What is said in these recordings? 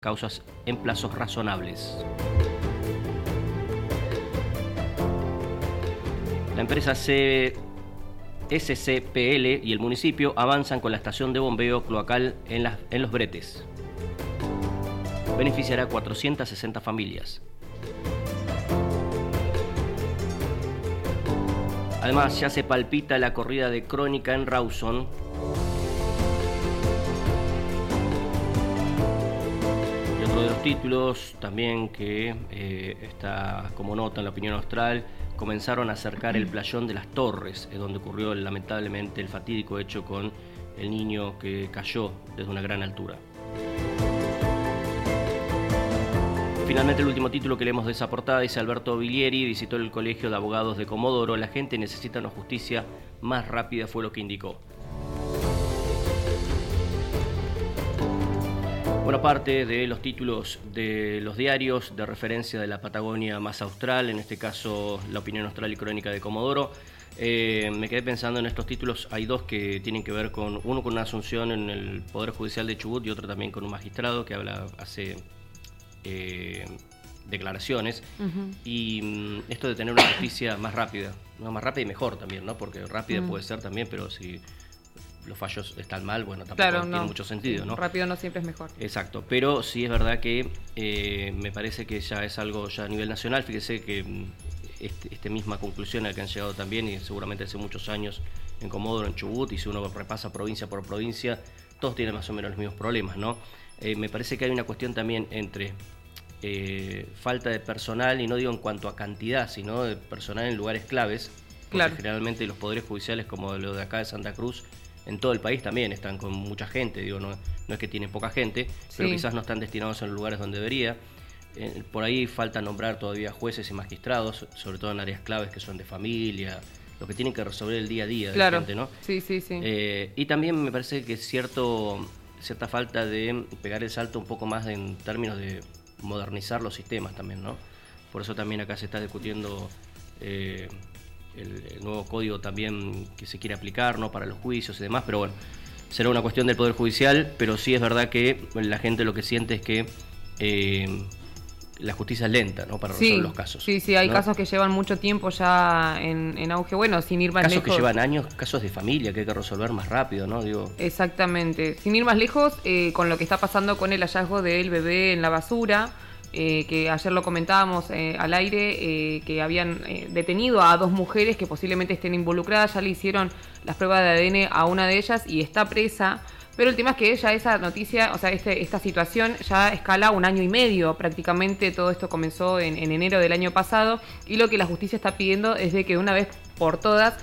causas en plazos razonables. La empresa SCPL y el municipio avanzan con la estación de bombeo cloacal en Los Bretes. Beneficiará a 460 familias. Además, ya se palpita la corrida de Crónica en Rawson. Y otro de los títulos también que está como nota en la Opinión Austral: comenzaron a acercar el playón de las Torres, donde ocurrió lamentablemente el fatídico hecho con el niño que cayó desde una gran altura. Finalmente, el último título que leemos de esa portada dice: Alberto Bilieri visitó el Colegio de Abogados de Comodoro. La gente necesita una justicia más rápida, fue lo que indicó. Bueno, aparte de los títulos de los diarios de referencia de la Patagonia más austral, en este caso La Opinión Austral y Crónica de Comodoro, me quedé pensando en estos títulos. Hay dos que tienen que ver con uno con una asunción en el Poder Judicial de Chubut y otro también con un magistrado que hace declaraciones. Y esto de tener una justicia más rápida, ¿no? Más rápida y mejor también, ¿no? Porque rápida puede ser también, pero si los fallos están mal, bueno, tampoco tiene mucho sentido, ¿no? Rápido no siempre es mejor. Exacto, pero sí es verdad que me parece que ya es algo ya a nivel nacional. Fíjese que esta misma conclusión a la que han llegado también, y seguramente hace muchos años en Comodoro, en Chubut, y si uno repasa provincia por provincia, todos tienen más o menos los mismos problemas, ¿no? Me parece que hay una cuestión también entre falta de personal, y no digo en cuanto a cantidad, sino de personal en lugares claves, porque claro, generalmente los poderes judiciales, como lo de acá de Santa Cruz, en todo el país también están con mucha gente, digo, no es que tienen poca gente, pero quizás no están destinados en los lugares donde debería. Por ahí falta nombrar todavía jueces y magistrados, sobre todo en áreas claves que son de familia, lo que tienen que resolver el día a día de la gente, ¿no? Sí. Y también me parece que cierta falta de pegar el salto un poco más en términos de modernizar los sistemas también, ¿no? Por eso también acá se está discutiendo el nuevo código también que se quiere aplicar, ¿no? Para los juicios y demás, pero bueno, será una cuestión del Poder Judicial, pero sí es verdad que la gente lo que siente es que la justicia es lenta, ¿no? Para resolver los casos. Sí, hay, ¿no?, casos que llevan mucho tiempo ya en auge, bueno, sin ir más lejos. Casos que llevan años, casos de familia que hay que resolver más rápido, ¿no? Digo. Exactamente, sin ir más lejos, con lo que está pasando con el hallazgo del bebé en la basura, que ayer lo comentábamos al aire, que habían detenido a 2 mujeres que posiblemente estén involucradas, ya le hicieron las pruebas de ADN a una de ellas y está presa. Pero el tema es que ya esa noticia, o sea, esta situación ya escala 1 año y medio prácticamente. Todo esto comenzó en enero del año pasado, y lo que la justicia está pidiendo es de que de una vez por todas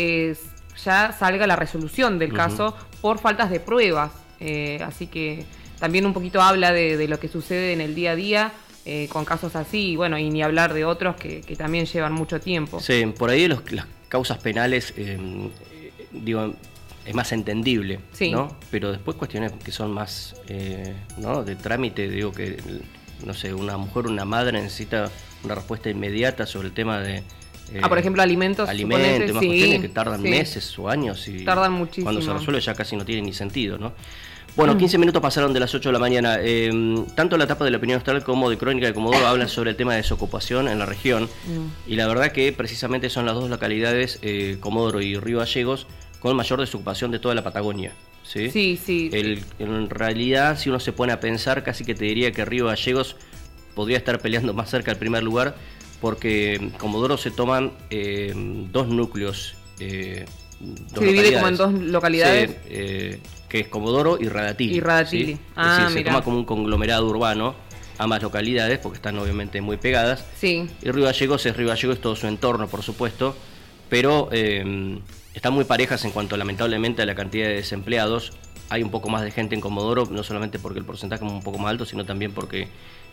ya salga la resolución del caso por faltas de pruebas. Así que también un poquito habla de lo que sucede en el día a día con casos así, y bueno, y ni hablar de otros que también llevan mucho tiempo. Sí, por ahí las causas penales, digo, es más entendible, ¿no? Pero después cuestiones que son más, ¿no?, de trámite, digo que, no sé, una mujer, una madre necesita una respuesta inmediata sobre el tema de... por ejemplo, alimentos, más cuestiones que tardan meses o años, y tardan muchísimo. Cuando se resuelve ya casi no tiene ni sentido, ¿no? Bueno, 15 minutos pasaron de las 8 de la mañana. Tanto la etapa de La Opinión Austral como de Crónica de Comodoro hablan sobre el tema de desocupación en la región. Y la verdad que precisamente son las dos localidades, Comodoro y Río Gallegos, con mayor desocupación de toda la Patagonia. Sí. En realidad, si uno se pone a pensar, casi que te diría que Río Gallegos podría estar peleando más cerca del primer lugar, porque en Comodoro se toman 2 núcleos. Se divide como en 2 localidades. Que es Comodoro y Radatili. ¿Sí? Es decir, se toma como un conglomerado urbano ambas localidades, porque están obviamente muy pegadas. Sí. Y Río Gallegos es todo su entorno, por supuesto, pero están muy parejas en cuanto, lamentablemente, a la cantidad de desempleados. Hay un poco más de gente en Comodoro, no solamente porque el porcentaje es un poco más alto, sino también porque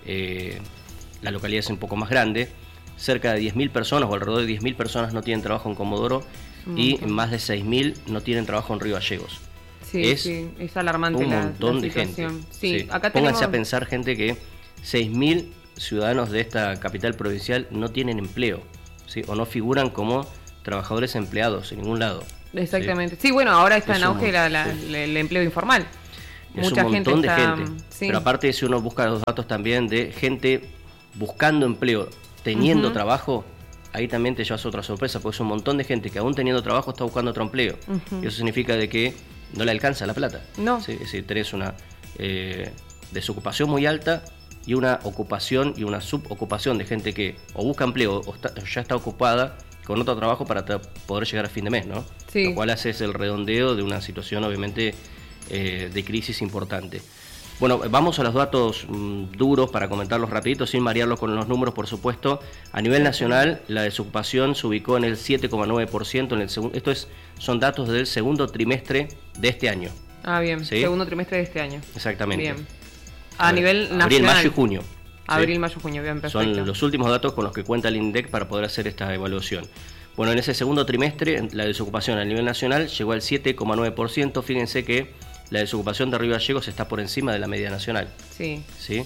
la localidad es un poco más grande. Cerca de 10.000 personas, o alrededor de 10.000 personas no tienen trabajo en Comodoro, y más de 6.000 no tienen trabajo en Río Gallegos. Es alarmante un montón de situación. Gente. Sí. Acá Pónganse a pensar, gente, que 6.000 ciudadanos de esta capital provincial no tienen empleo, ¿sí? O no figuran como trabajadores empleados en ningún lado. Exactamente. Sí, bueno, ahora está en auge el empleo informal. Es mucha un montón gente de está, gente. sí. Pero aparte, si uno busca los datos también de gente buscando empleo, teniendo trabajo, ahí también te llevas otra sorpresa, porque es un montón de gente que aún teniendo trabajo está buscando otro empleo. Y eso significa de que no le alcanza la plata. No. ¿Sí? Es decir, tenés una desocupación muy alta y una ocupación y una subocupación de gente que o busca empleo o ya está ocupada con otro trabajo para poder llegar a fin de mes, ¿no? Sí. Lo cual hace el redondeo de una situación obviamente de crisis importante. Bueno, vamos a los datos duros para comentarlos rapidito, sin marearlos con los números, por supuesto. A nivel nacional, la desocupación se ubicó en el 7,9% en el segundo. Son datos del segundo trimestre de este año. Ah, bien. ¿Sí? Segundo trimestre de este año. Exactamente. Bien. A nivel nacional. Abril, mayo y junio. Abril, ¿sí? mayo, junio, bien, perfecto. Son los últimos datos con los que cuenta el INDEC para poder hacer esta evaluación. Bueno, en ese segundo trimestre, la desocupación a nivel nacional llegó al 7,9%. Fíjense que la desocupación de Río Gallegos está por encima de la media nacional. Sí. ¿Sí?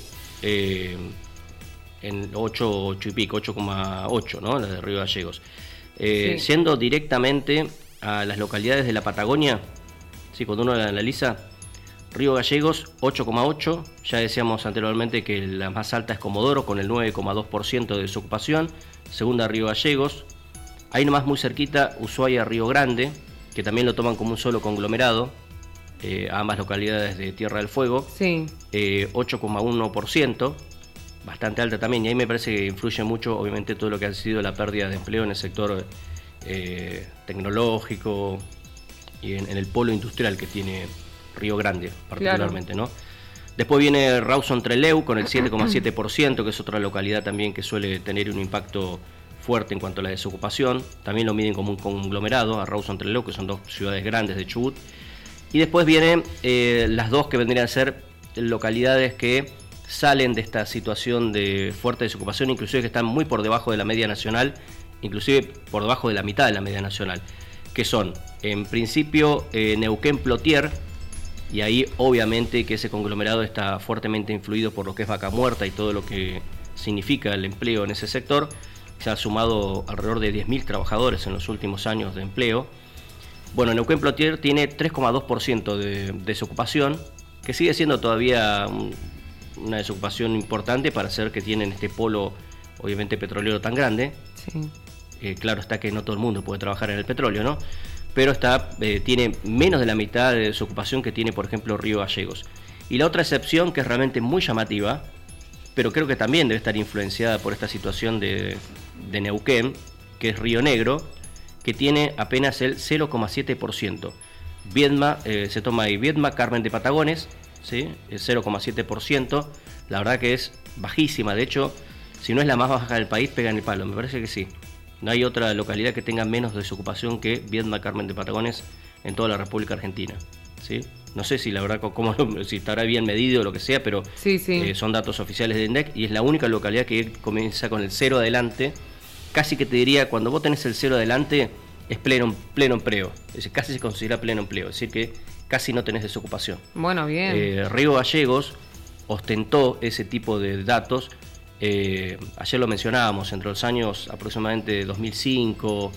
En 8 y pico, 8,8, ¿no? La de Río Gallegos. Sí. Yendo directamente a las localidades de la Patagonia, ¿sí? Cuando uno la analiza, Río Gallegos 8,8, ya decíamos anteriormente que la más alta es Comodoro con el 9,2% de desocupación, segunda Río Gallegos, ahí nomás muy cerquita Ushuaia, Río Grande, que también lo toman como un solo conglomerado, ambas localidades de Tierra del Fuego, Sí. 8,1%, bastante alta también, y ahí me parece que influye mucho obviamente todo lo que ha sido la pérdida de empleo en el sector tecnológico y en el polo industrial que tiene Río Grande particularmente, claro. ¿no? Después viene Rawson Trelew con el 7,7%, que es otra localidad también que suele tener un impacto fuerte en cuanto a la desocupación. También lo miden como un conglomerado, a Rawson Trelew, que son dos ciudades grandes de Chubut. Y después vienen las dos que vendrían a ser localidades que salen de esta situación de fuerte desocupación, inclusive que están muy por debajo de la media nacional, inclusive por debajo de la mitad de la media nacional, que son, en principio, Neuquén Plotier, y ahí obviamente que ese conglomerado está fuertemente influido por lo que es Vaca Muerta y todo lo que significa el empleo en ese sector. Se ha sumado alrededor de 10.000 trabajadores en los últimos años de empleo. Bueno, Neuquén Plotier tiene 3,2% de desocupación, que sigue siendo todavía una desocupación importante para ser que tienen este polo obviamente petrolero tan grande. Sí. Claro está que no todo el mundo puede trabajar en el petróleo, ¿no? Pero tiene menos de la mitad de desocupación que tiene, por ejemplo, Río Gallegos. Y la otra excepción, que es realmente muy llamativa, pero creo que también debe estar influenciada por esta situación de Neuquén, que es Río Negro, que tiene apenas el 0,7%. Viedma, se toma ahí Viedma, Carmen de Patagones, ¿sí? El 0,7%. La verdad que es bajísima, de hecho, si no es la más baja del país, pega en el palo, me parece que sí. No hay otra localidad que tenga menos desocupación que Viedma, Carmen de Patagones en toda la República Argentina, ¿sí? No sé si la verdad si estará bien medido o lo que sea, pero sí. Son datos oficiales de INDEC y es la única localidad que comienza con el 0 adelante. Casi que te diría, cuando vos tenés el 0 adelante, es pleno empleo. Es decir, casi se considera pleno empleo, es decir que casi no tenés desocupación. Bueno, bien. Río Gallegos ostentó ese tipo de datos. Ayer lo mencionábamos, entre los años aproximadamente 2005,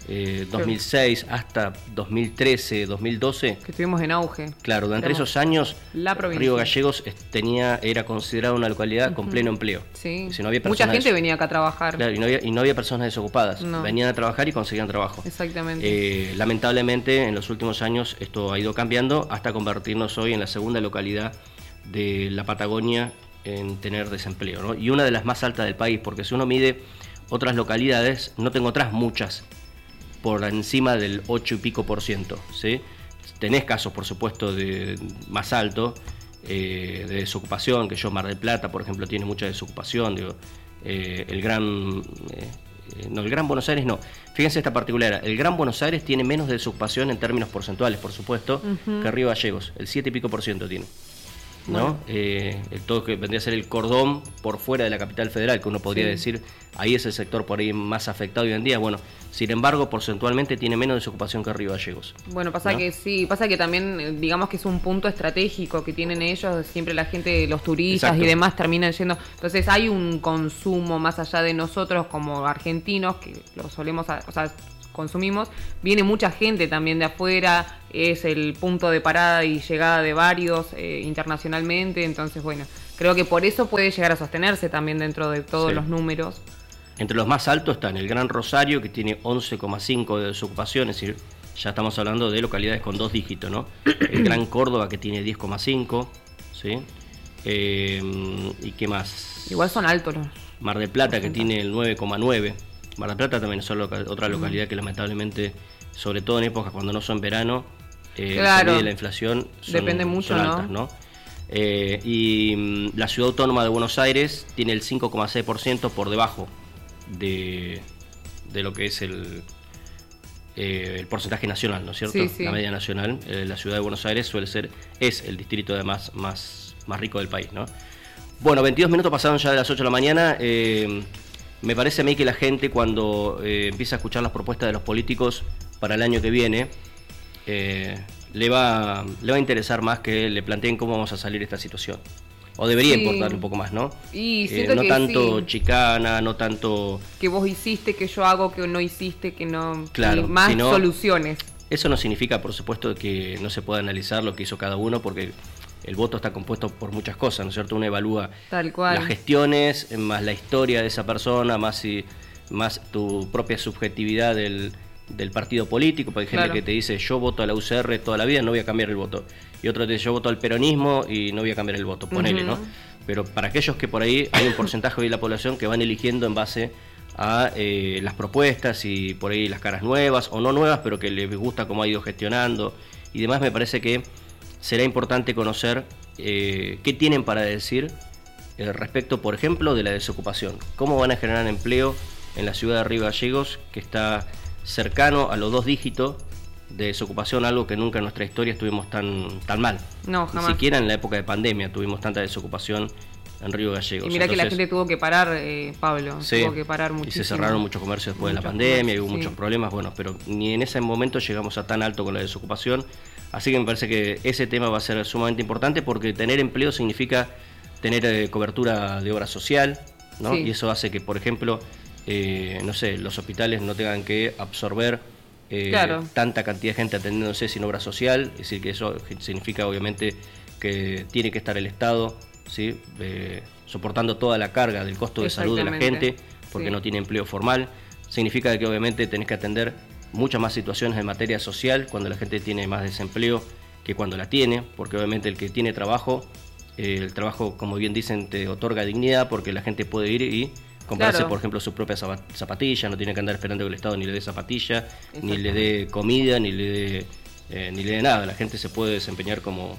2006 hasta 2013, 2012. Que estuvimos en auge. Claro, durante esos años Río Gallegos era considerado una localidad con pleno empleo. Sí. Si no había mucha gente venía acá a trabajar. Claro, y no había personas desocupadas. No. Venían a trabajar y conseguían trabajo. Exactamente. Lamentablemente, en los últimos años esto ha ido cambiando hasta convertirnos hoy en la segunda localidad de la Patagonia en tener desempleo, ¿no? Y una de las más altas del país, porque si uno mide otras localidades, no tengo otras muchas por encima del 8 y pico %, ¿sí? Tenés casos, por supuesto, de más alto, de desocupación, que Mar del Plata, por ejemplo, tiene mucha desocupación, digo, el Gran Buenos Aires no. Fíjense esta particular, el Gran Buenos Aires tiene menos desocupación en términos porcentuales, por supuesto, que Río Gallegos, el 7 y pico % tiene. ¿No? Bueno. Todo que vendría a ser el cordón por fuera de la capital federal, que uno podría decir, ahí es el sector por ahí más afectado hoy en día. Bueno, sin embargo, porcentualmente tiene menos desocupación que Río Gallegos. Bueno, pasa que también, digamos que es un punto estratégico que tienen ellos, siempre la gente, los turistas y demás terminan yendo. Entonces hay un consumo más allá de nosotros como argentinos, que lo solemos, consumimos, viene mucha gente también de afuera, es el punto de parada y llegada de varios internacionalmente, entonces bueno, creo que por eso puede llegar a sostenerse también dentro de todos los números. Entre los más altos están el Gran Rosario, que tiene 11,5 de desocupación, es decir, ya estamos hablando de localidades con 2 dígitos, ¿no? El Gran Córdoba, que tiene 10,5, ¿sí? ¿Y qué más? Igual son altos los... Mar del Plata, que tiene el 9,9. Mar del Plata también es otra localidad que lamentablemente, sobre todo en épocas cuando no son verano, claro, de la inflación depende mucho, son altas, ¿no? Y la Ciudad Autónoma de Buenos Aires tiene el 5,6% por debajo de lo que es el porcentaje nacional, ¿no es cierto? Sí, sí. La media nacional. La Ciudad de Buenos Aires es el distrito además más rico del país, ¿no? Bueno, 22 minutos pasaron ya de las 8 de la mañana. Me parece a mí que la gente, cuando empieza a escuchar las propuestas de los políticos para el año que viene, le va a interesar más que le planteen cómo vamos a salir de esta situación. O debería importarle un poco más, ¿no? Y siento no que tanto chicana, no tanto... que vos hiciste, que yo hago, que no hiciste, que no... Claro, más soluciones. Eso no significa, por supuesto, que no se pueda analizar lo que hizo cada uno, porque el voto está compuesto por muchas cosas, ¿no es cierto? Uno evalúa Tal cual. Las gestiones, más la historia de esa persona, más tu propia subjetividad del partido político, porque hay gente que te dice, yo voto a la UCR toda la vida, no voy a cambiar el voto. Y otro te dice, yo voto al peronismo y no voy a cambiar el voto, ponele, ¿no? Pero para aquellos que por ahí hay un porcentaje de la población que van eligiendo en base a las propuestas y por ahí las caras nuevas o no nuevas, pero que les gusta cómo ha ido gestionando y demás, me parece que será importante conocer qué tienen para decir respecto, por ejemplo, de la desocupación. Cómo van a generar empleo en la ciudad de Río Gallegos, que está cercano a los 2 dígitos de desocupación, algo que nunca en nuestra historia estuvimos tan mal. No, jamás. Ni siquiera en la época de pandemia tuvimos tanta desocupación en Río Gallegos. Y mira que la gente tuvo que parar, Pablo, sí, tuvo que parar muchísimo. Y se cerraron muchos comercios después de la pandemia, y hubo muchos problemas, bueno, pero ni en ese momento llegamos a tan alto con la desocupación, así que me parece que ese tema va a ser sumamente importante, porque tener empleo significa tener cobertura de obra social, ¿no? Sí. Y eso hace que, por ejemplo, no sé, los hospitales no tengan que absorber tanta cantidad de gente atendiéndose sin obra social, es decir, que eso significa obviamente que tiene que estar el Estado, ¿sí? Soportando toda la carga del costo de salud de la gente, porque no tiene empleo formal. Significa que obviamente tenés que atender muchas más situaciones en materia social cuando la gente tiene más desempleo que cuando la tiene, porque obviamente el que tiene trabajo, el trabajo, como bien dicen, te otorga dignidad, porque la gente puede ir y comprarse, por ejemplo, su propia zapatilla, no tiene que andar esperando que el Estado ni le dé zapatilla, ni le dé comida, ni le dé nada. La gente se puede desempeñar como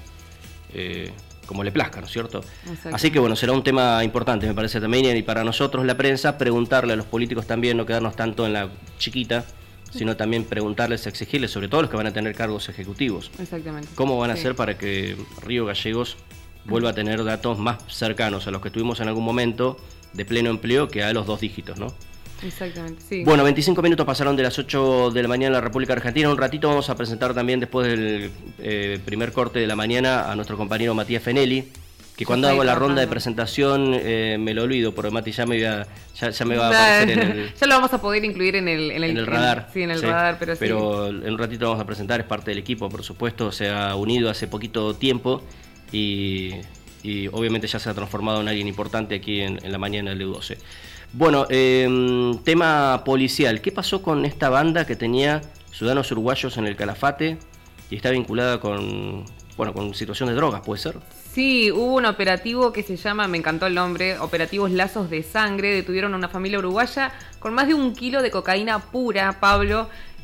le plazca, ¿no es cierto? Así que bueno, será un tema importante, me parece también, y para nosotros la prensa, preguntarle a los políticos también, no quedarnos tanto en la chiquita, sino también preguntarles, exigirles, sobre todo los que van a tener cargos ejecutivos. Exactamente. ¿Cómo van a hacer para que Río Gallegos vuelva a tener datos más cercanos a los que tuvimos en algún momento de pleno empleo que a los 2 dígitos, ¿no? Exactamente, sí. Bueno, 25 minutos pasaron de las 8 de la mañana en la República Argentina. Un ratito vamos a presentar también, después del primer corte de la mañana, a nuestro compañero Matías Fenelli, que cuando hago la ronda de presentación me lo olvido, porque Mati ya me va a aparecer en el... Ya lo vamos a poder incluir en el radar. Sí, en el radar, pero sí. Pero en un ratito lo vamos a presentar, es parte del equipo, por supuesto, se ha unido hace poquito tiempo y obviamente ya se ha transformado en alguien importante aquí en la mañana del U12. Bueno, tema policial. ¿Qué pasó con esta banda que tenía ciudadanos uruguayos en el Calafate y está vinculada con situación de drogas, puede ser? Sí, hubo un operativo que se llama, me encantó el nombre, Operativos Lazos de Sangre. Detuvieron a una familia uruguaya con más de 1 kilo de cocaína pura, Pablo,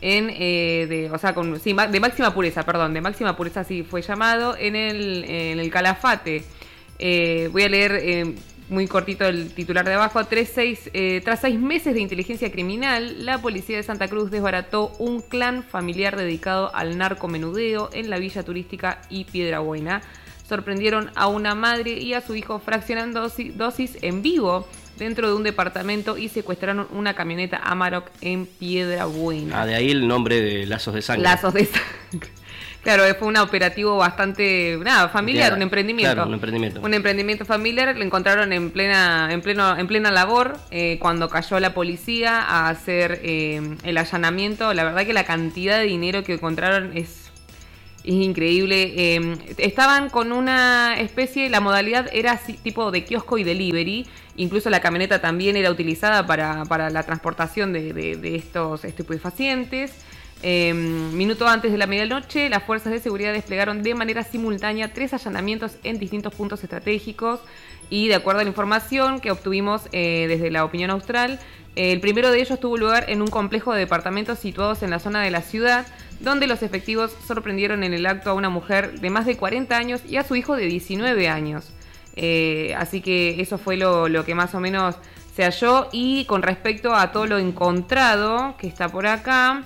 de máxima pureza, de máxima pureza, sí fue llamado, en el Calafate. Voy a leer muy cortito el titular de abajo. Tras 6 meses de inteligencia criminal, la policía de Santa Cruz desbarató un clan familiar dedicado al narcomenudeo en la villa turística y Piedrabuena. Sorprendieron a una madre y a su hijo fraccionando dosis en vivo dentro de un departamento y secuestraron una camioneta Amarok en Piedrabuena. De ahí el nombre de Lazos de Sangre. Lazos de Sangre. Claro, fue un operativo bastante, familiar, un emprendimiento. Claro, un emprendimiento. Un emprendimiento familiar, lo encontraron en plena labor, cuando cayó la policía a hacer el allanamiento. La verdad que la cantidad de dinero que encontraron es increíble. Estaban con una especie, la modalidad era así, tipo de kiosco y delivery. Incluso la camioneta también era utilizada para la transportación de estos estupefacientes. Minuto antes de la medianoche, las fuerzas de seguridad desplegaron de manera simultánea 3 allanamientos en distintos puntos estratégicos y, de acuerdo a la información que obtuvimos desde la Opinión Austral, el primero de ellos tuvo lugar en un complejo de departamentos situados en la zona de la ciudad, donde los efectivos sorprendieron en el acto a una mujer de más de 40 años y a su hijo de 19 años. Así que eso fue lo que más o menos se halló. Y con respecto a todo lo encontrado, que está por acá,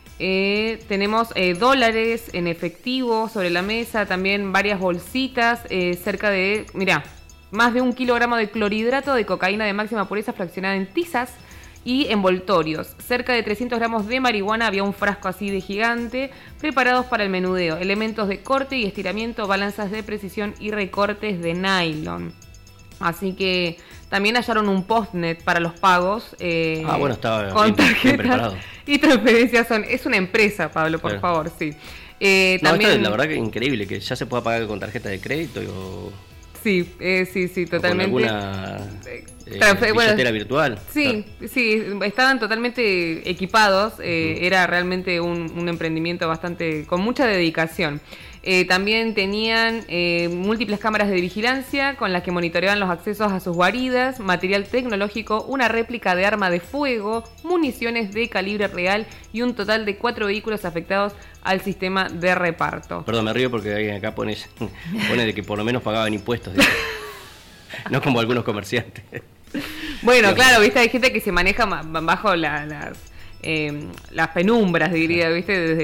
tenemos dólares en efectivo sobre la mesa, también varias bolsitas, cerca de, más de 1 kilogramo de clorhidrato de cocaína de máxima pureza fraccionada en tizas y envoltorios. Cerca de 300 gramos de marihuana, había un frasco así de gigante, preparados para el menudeo. Elementos de corte y estiramiento, balanzas de precisión y recortes de nylon. Así que también hallaron un postnet para los pagos. Bueno, estaba con bien preparado. Y transferencias es una empresa, Pablo, por favor, sí. También, esto, la verdad que es increíble que ya se pueda pagar con tarjeta de crédito o... Sí, totalmente. O con alguna billetera virtual. Sí, claro. Sí, estaban totalmente equipados. Era realmente un emprendimiento bastante con mucha dedicación. También tenían múltiples cámaras de vigilancia con las que monitoreaban los accesos a sus guaridas, material tecnológico, una réplica de arma de fuego, municiones de calibre real y un total de 4 vehículos afectados al sistema de reparto. Perdón, me río porque alguien acá pone de que por lo menos pagaban impuestos. No como algunos comerciantes. Bueno, claro, viste, hay gente que se maneja bajo las penumbras, diría, viste, desde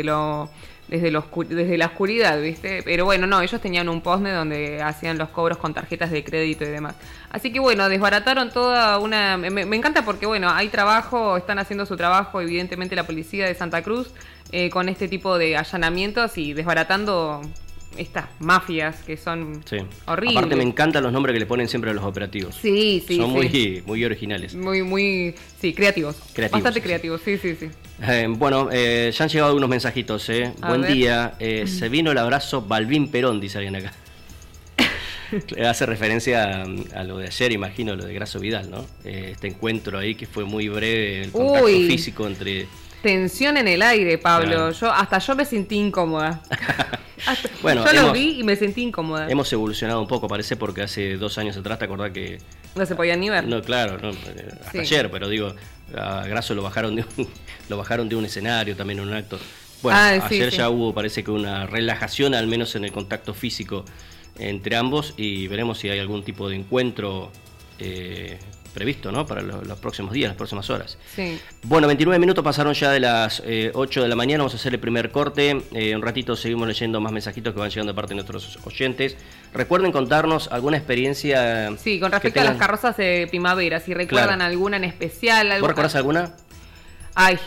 la oscuridad, ¿viste? Pero bueno, no, ellos tenían un postnet donde hacían los cobros con tarjetas de crédito y demás. Así que bueno, desbarataron toda una... Me encanta porque, bueno, hay trabajo, están haciendo su trabajo, evidentemente, la policía de Santa Cruz, con este tipo de allanamientos y desbaratando estas mafias que son horribles. Aparte me encantan los nombres que le ponen siempre a los operativos. Sí. Son muy originales. Muy, creativos. Bastante creativos, sí. Bueno, ya han llegado algunos mensajitos. Buen día. Se vino el abrazo Balbín Perón, dice alguien acá. Hace referencia a lo de ayer, imagino, lo de Grasso Vidal, ¿no? Este encuentro ahí que fue muy breve, el contacto físico entre... Tensión en el aire, Pablo. Claro. Yo me sentí incómoda. Bueno, yo lo vi y me sentí incómoda. Hemos evolucionado un poco, parece, porque hace 2 años atrás, ¿te acordás que...? No se podía ni ver. No, claro, hasta ayer, pero digo, a Grasso lo bajaron de un escenario también en un acto. Bueno, ayer ya hubo, parece que una relajación, al menos en el contacto físico entre ambos, y veremos si hay algún tipo de encuentro previsto, ¿no? Para los próximos días, las próximas horas. Sí. Bueno, 29 minutos pasaron ya de las 8 de la mañana, vamos a hacer el primer corte. Un ratito seguimos leyendo más mensajitos que van llegando de parte de nuestros oyentes. Recuerden contarnos alguna experiencia... Sí, con respecto a las carrozas de primavera, si recuerdan alguna en especial. ¿Vos recordás alguna? Ay,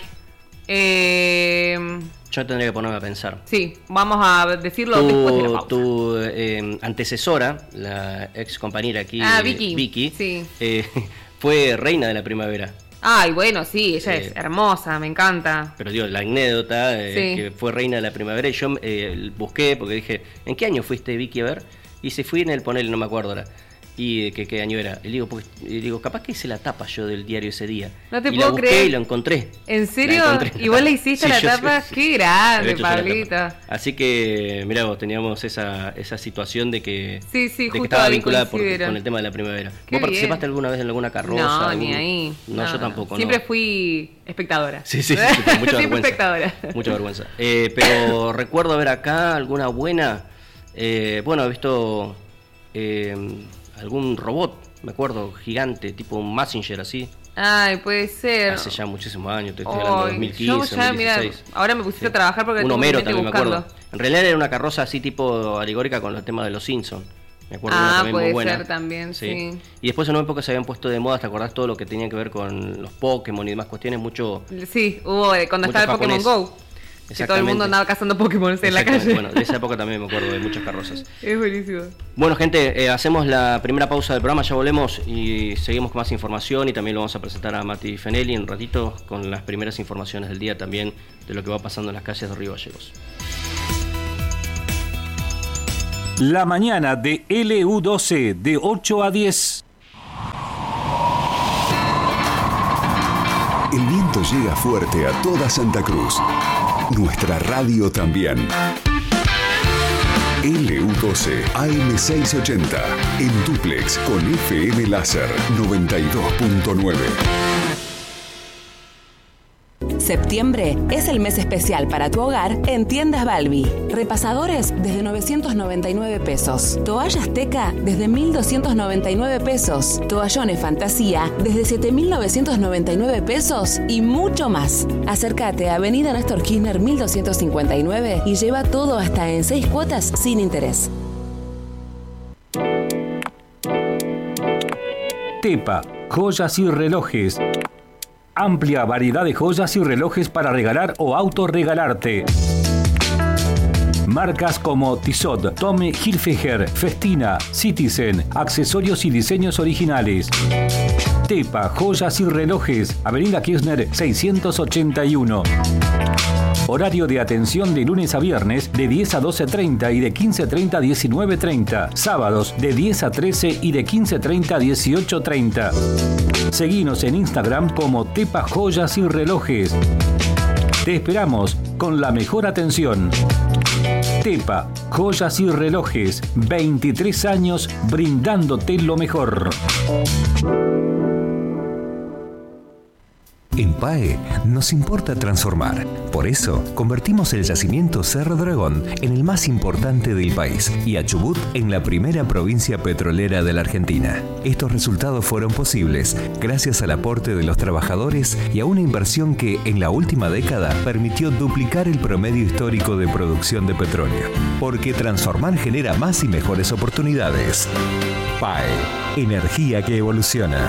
yo tendría que ponerme a pensar. Sí, vamos a decirlo después de la pausa. Tu antecesora, la ex compañera aquí, Vicky, sí. Fue reina de la primavera. Ay, bueno, sí, ella es hermosa, me encanta. Pero digo, la anécdota, que fue reina de la primavera, y yo busqué, porque dije, ¿en qué año fuiste, Vicky, a ver? Y se fui en el ponele, no me acuerdo ahora. ¿Y qué año era? Y digo, capaz que hice la tapa yo del diario ese día. No te puedo creer. Y lo encontré. ¿En serio? ¿Y vos le hiciste la tapa? ¡Qué grande, Pablito! Así que, mirá vos, teníamos esa situación de que, de que estaba vinculada con el tema de la primavera. ¿Vos participaste alguna vez en alguna carroza? No, ni ahí. No, yo tampoco. Siempre fui espectadora. Sí, mucha Siempre vergüenza. espectadora. Mucha vergüenza. Pero recuerdo ver acá alguna buena. Bueno, he visto... algún robot, me acuerdo, gigante, tipo un Messenger así. Ay, puede ser. Hace ya muchísimos años, te estoy hablando de 2015, yo ya, 2016. Mirá, ahora me pusiste a trabajar porque un Homero también buscando. me acuerdo. En realidad era una carroza así tipo alegórica con los temas de los Simpsons. Me acuerdo de una también muy buena. Puede ser también, sí. Y después en una época se habían puesto de moda, ¿te acordás todo lo que tenía que ver con los Pokémon y demás cuestiones? Sí, hubo cuando estaba el Pokémon Go. Que todo el mundo andaba cazando Pokémon en la calle. Bueno, de esa época también me acuerdo de muchas carrozas. Es buenísimo. Bueno, gente, hacemos la primera pausa del programa, ya volvemos y seguimos con más información y también lo vamos a presentar a Mati Fenelli en un ratito con las primeras informaciones del día también de lo que va pasando en las calles de Río Gallegos. La mañana de LU12 de 8 a 10. El viento llega fuerte a toda Santa Cruz. Nuestra radio también. LU12 AM680 en dúplex con FM Láser 92.9. Septiembre es el mes especial para tu hogar en Tiendas Balbi. Repasadores desde 999 pesos. Toallas Teca desde 1.299 pesos. Toallones Fantasía desde 7.999 pesos y mucho más. Acércate a Avenida Néstor Kirchner 1259 y lleva todo hasta en 6 cuotas sin interés. Tepa, joyas y relojes. Amplia variedad de joyas y relojes para regalar o autorregalarte. Marcas como Tissot, Tommy Hilfiger, Festina, Citizen, accesorios y diseños originales. Tepa, joyas y relojes, Avenida Kirchner 681. Horario de atención de lunes a viernes de 10 a 12:30 y de 15:30 a 19:30. Sábados de 10 a 13 y de 15:30 a 18:30. Seguinos en Instagram como Tepa Joyas y Relojes. Te esperamos con la mejor atención. Tepa Joyas y Relojes, 23 años brindándote lo mejor. En PAE nos importa transformar. Por eso, convertimos el yacimiento Cerro Dragón en el más importante del país y a Chubut en la primera provincia petrolera de la Argentina. Estos resultados fueron posibles gracias al aporte de los trabajadores y a una inversión que, en la última década, permitió duplicar el promedio histórico de producción de petróleo. Porque transformar genera más y mejores oportunidades. PAE, energía que evoluciona.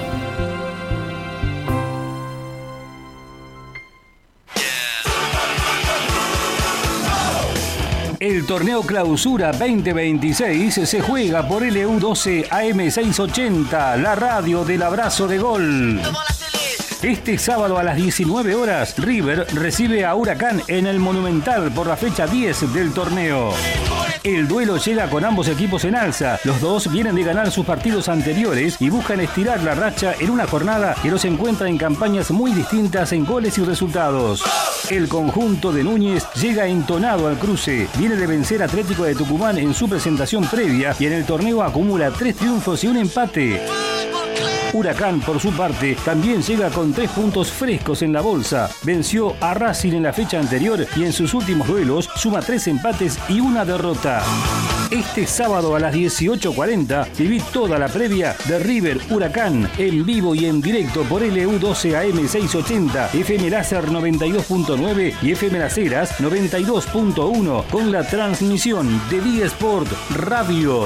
El torneo Clausura 2026 se juega por LU12 AM680, la radio del abrazo de gol. Este sábado a las 19 horas, River recibe a Huracán en el Monumental por la fecha 10 del torneo. El duelo llega con ambos equipos en alza. Los dos vienen de ganar sus partidos anteriores y buscan estirar la racha en una jornada que los encuentra en campañas muy distintas en goles y resultados. El conjunto de Núñez llega entonado al cruce. Viene de vencer a Atlético de Tucumán en su presentación previa y en el torneo acumula 3 triunfos y un empate. Huracán, por su parte, también llega con 3 puntos frescos en la bolsa. Venció a Racing en la fecha anterior y en sus últimos duelos suma 3 empates y una derrota. Este sábado a las 18:40 viví toda la previa de River Huracán en vivo y en directo por LU12 AM680, FM Láser 92.9 y FM Las Heras 92.1 con la transmisión de Vía Sport Radio.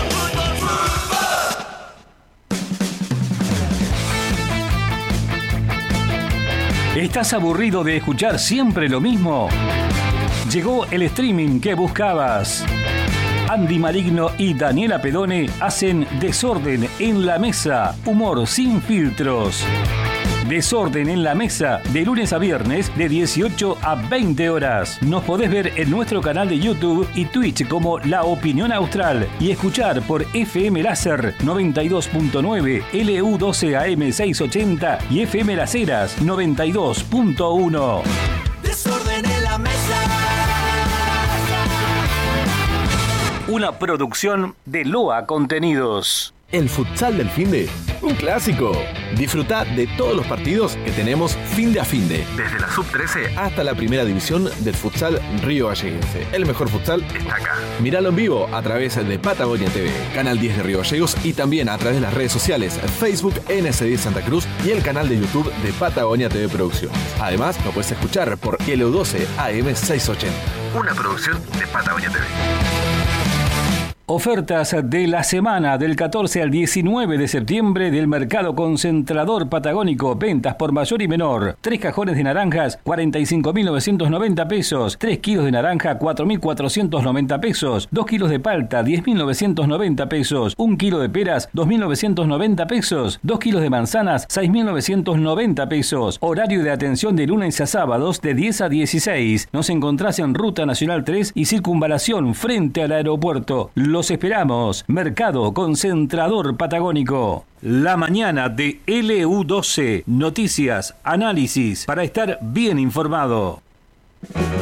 ¿Estás aburrido de escuchar siempre lo mismo? Llegó el streaming que buscabas. Andy Maligno y Daniela Pedone hacen Desorden en la Mesa, humor sin filtros. Desorden en la Mesa, de lunes a viernes, de 18 a 20 horas. Nos podés ver en nuestro canal de YouTube y Twitch como La Opinión Austral y escuchar por FM Láser 92.9, LU12 AM680 y FM Las Heras 92.1. Desorden en la Mesa. Una producción de Loa Contenidos. El futsal del finde, un clásico. Disfruta de todos los partidos que tenemos finde a finde. Desde la sub-13 hasta la primera división del futsal río galleguense. El mejor futsal está acá. Míralo en vivo a través de Patagonia TV, Canal 10 de Río Gallegos y también a través de las redes sociales, Facebook NS10 Santa Cruz y el canal de YouTube de Patagonia TV Producciones. Además, lo puedes escuchar por LU12 AM680. Una producción de Patagonia TV. Ofertas de la semana del 14 al 19 de septiembre del Mercado Concentrador Patagónico. Ventas por mayor y menor. 3 cajones de naranjas, 45.990 pesos. 3 kilos de naranja, 4.490 pesos. 2 kilos de palta, 10.990 pesos. 1 kilo de peras, 2.990 pesos. 2 kilos de manzanas, 6.990 pesos. Horario de atención de lunes a sábados de 10 a 16. Nos encontrás en Ruta Nacional 3 y Circunvalación frente al aeropuerto. Los esperamos. Mercado Concentrador Patagónico. La mañana de LU12. Noticias, análisis para estar bien informado.